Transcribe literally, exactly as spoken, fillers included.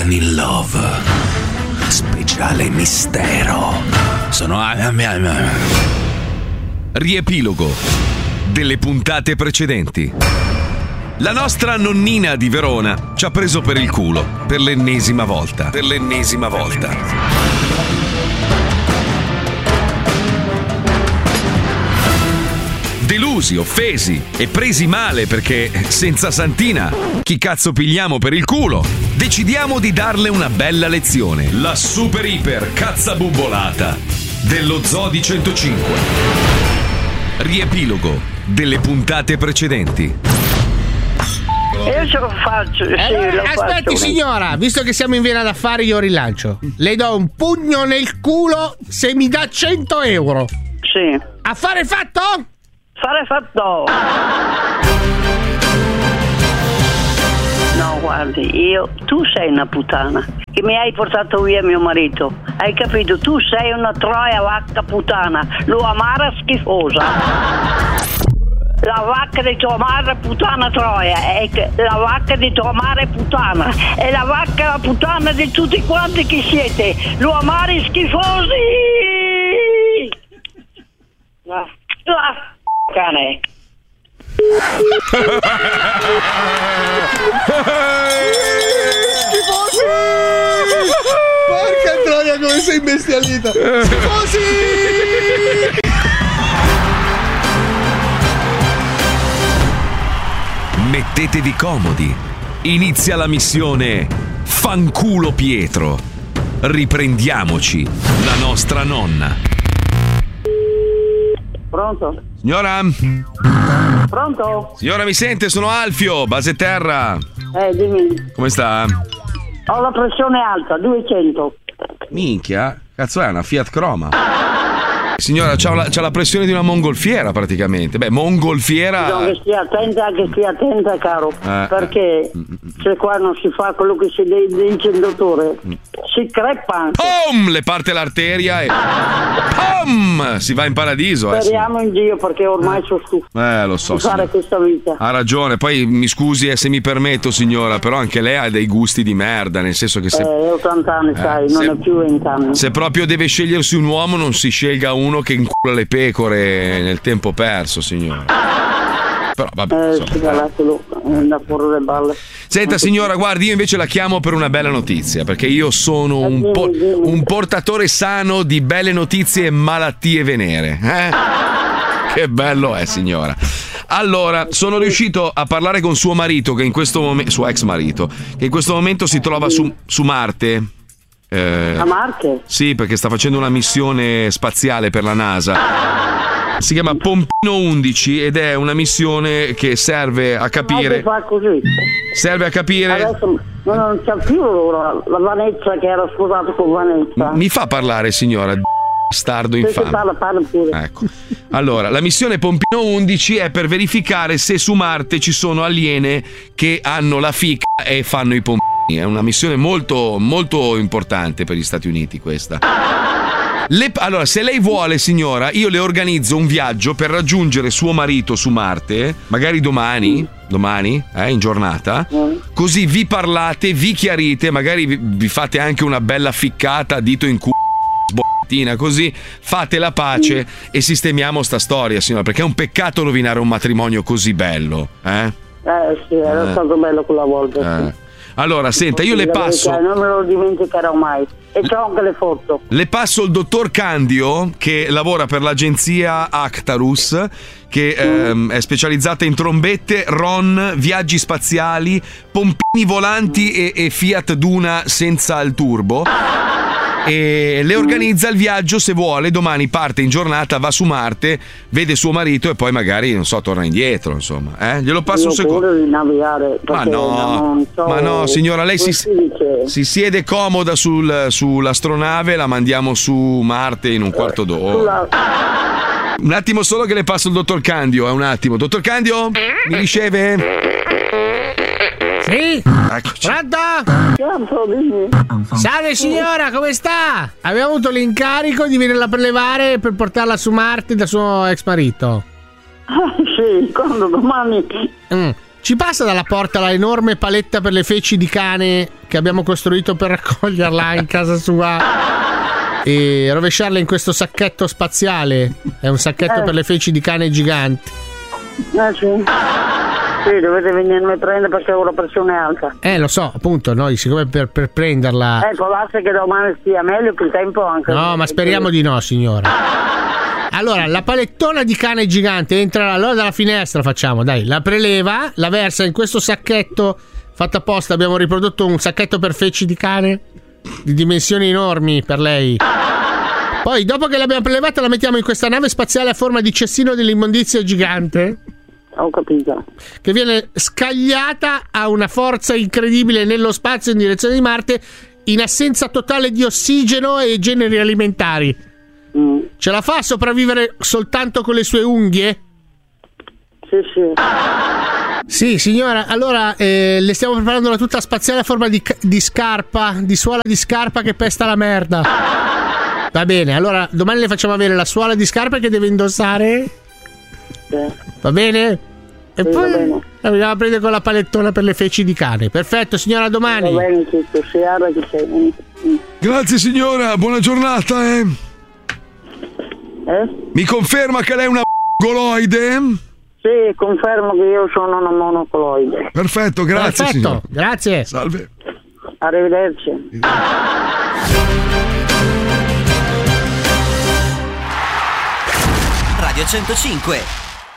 American in Love. Speciale mistero. Sono... Riepilogo delle puntate precedenti. La nostra nonnina di Verona ci ha preso per il culo per l'ennesima volta. Per l'ennesima volta. Delusi, offesi e presi male perché senza Santina chi cazzo pigliamo per il culo? Decidiamo di darle una bella lezione. La super iper cazzabubbolata dello Zoo di centocinque. Riepilogo delle puntate precedenti. Io ce lo faccio, sì, eh, lo aspetti faccio. Signora, visto che siamo in vena d'affari io rilancio. Le do un pugno nel culo se mi dà cento euro. Sì. Affare fatto? Fare fatto. No, guardi, io, tu sei una puttana che mi hai portato via mio marito. Hai capito? Tu sei una troia vacca puttana, lo amara schifosa. La vacca di tua madre puttana troia, è la vacca di tua madre puttana, è la vacca la puttana di tutti quanti che siete, lo amari schifosi. La, la cane. Schifosi! Porca troia come sei imbestialita! Schifosi! Mettetevi comodi. Inizia la missione Fanculo Pietro. Riprendiamoci la nostra nonna. Pronto? Signora? Pronto? Signora, mi sente? Sono Alfio, base terra. Eh, dimmi. Come sta? Ho la pressione alta, duecento. Minchia, cazzo è una Fiat Croma? Signora, c'ha la, c'ha la pressione di una mongolfiera praticamente. Beh, mongolfiera. Bisogna che stia attenta, che stia attenta, caro. Eh, perché se qua non si fa quello che si dice il dottore, si crepa anche. Pom! Le parte l'arteria e pom! Si va in paradiso. Eh, Speriamo in Dio, perché ormai sono stufo eh lo so. di fare Signora. questa vita. Ha ragione, poi mi scusi eh, se mi permetto signora, però anche lei ha dei gusti di merda, nel senso che se, Eh, ottanta anni, sai, non se- è più venti anni. se proprio deve scegliersi un uomo non si scelga uno che incula le pecore nel tempo perso, signora. Però vabbè, Eh, insomma. sì, guardatelo, è da fuori le balle. Senta signora, guardi, io invece la chiamo per una bella notizia, perché io sono un, po- un portatore sano di belle notizie e malattie venere. Eh? Che bello è, signora. Allora, sono riuscito a parlare con suo marito, che in questo momento, suo ex marito, che in questo momento si trova su, su Marte. Eh, A Marte? Sì, perché sta facendo una missione spaziale per la NASA. Si chiama Pompino undici ed è una missione che serve a capire. Fa così. Serve a capire. Adesso non, non c'è più la, la Vanessa che era sposato con Vanessa. Mi fa parlare, signora? Bastardo Se si infame. parla, parla pure. Ecco. Allora, la missione Pompino undici è per verificare se su Marte ci sono aliene che hanno la fica e fanno i pompini. È una missione molto, molto importante per gli Stati Uniti questa. Le, allora, se lei vuole, signora, io le organizzo un viaggio per raggiungere suo marito su Marte, magari domani, domani, eh, in giornata, così vi parlate, vi chiarite, magari vi, vi fate anche una bella ficcata, dito in culo, sbottina, così fate la pace e sistemiamo sta storia, signora, perché è un peccato rovinare un matrimonio così bello, eh? Eh sì, era Eh. stato bello quella volta. Eh. Sì. Allora, senta, io le La verità, passo. non me lo dimenticherò mai. E c'ho anche le foto. Le passo il dottor Candio, che lavora per l'agenzia Actarus, che ehm, è specializzata in trombette, ron, viaggi spaziali, pompini volanti e, e Fiat Duna senza il turbo. E le organizza il viaggio se vuole. Domani parte in giornata, va su Marte, vede suo marito e poi magari, non so, torna indietro. Insomma, eh? Glielo passo Io un secondo. paura di navigare. Ma perché no, non so- ma no, signora, lei si, come si dice? si siede comoda sul, sull'astronave, la mandiamo su Marte in un quarto d'ora. Sulla- Un attimo solo che le passo il dottor Candio, eh, un attimo. Dottor Candio, mi riceve? Sì? Eccoci. Pronto? Cazzo, dimmi. Salve signora, come sta? Abbiamo avuto l'incarico di venirla a prelevare per portarla su Marte da suo ex marito. Ah, sì, quando domani. Mm. Ci passa dalla porta la enorme paletta per le feci di cane che abbiamo costruito per raccoglierla in casa sua e rovesciarla in questo sacchetto spaziale. È un sacchetto Eh. per le feci di cane gigante. Ah sì? Sì, dovete venirmi a prendere perché ho la pressione alta. Eh, lo so, appunto, noi siccome per, per prenderla... Ecco, lascia che domani stia meglio che il tempo anche. No, ma speriamo di no, signora. Allora, la palettona di cane gigante entra allora dalla finestra, facciamo, dai, la preleva, la versa in questo sacchetto fatto apposta. Abbiamo riprodotto un sacchetto per feci di cane di dimensioni enormi per lei. Poi, dopo che l'abbiamo prelevata, la mettiamo in questa nave spaziale a forma di cestino dell'immondizia gigante. Ho capito. Che viene scagliata a una forza incredibile nello spazio in direzione di Marte, in assenza totale di ossigeno e generi alimentari. Mm. Ce la fa a sopravvivere soltanto con le sue unghie? Sì, sì. Sì, signora. Allora, eh, le stiamo preparando una tuta spaziale a forma di, di scarpa, di suola di scarpa che pesta la merda. Va bene, allora domani le facciamo avere la suola di scarpa che deve indossare. Sì. Va bene? E Sì, poi va bene. la andiamo a prendere con la palettona per le feci di cane. Perfetto, signora, a domani. Va bene tutto, si arra che sei. Mm. Grazie signora, buona giornata, eh. Eh? Mi conferma che lei è una goloide? Sì, confermo che io sono una monocoloide. Perfetto, grazie Perfetto, signora. grazie. Salve. Arrivederci. Radio centocinque